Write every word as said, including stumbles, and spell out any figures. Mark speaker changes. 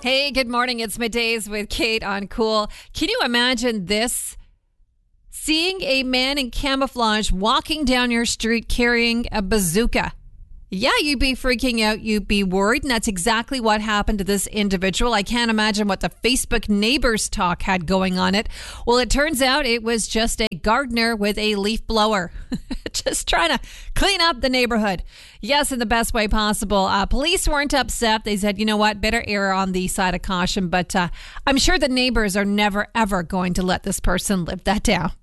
Speaker 1: Hey, good morning. It's Middays with Kate on Cool. Can you imagine this? Seeing a man in camouflage walking down your street carrying a bazooka. Yeah, you'd be freaking out. You'd be worried. And that's exactly what happened to this individual. I can't imagine what the Facebook neighbors talk had going on it. Well, it turns out it was just a gardener with a leaf blower. Just trying to clean up the neighborhood. Yes, in the best way possible. Uh, police weren't upset. They said, you know what, better err on the side of caution. But uh, I'm sure the neighbors are never, ever going to let this person live that down.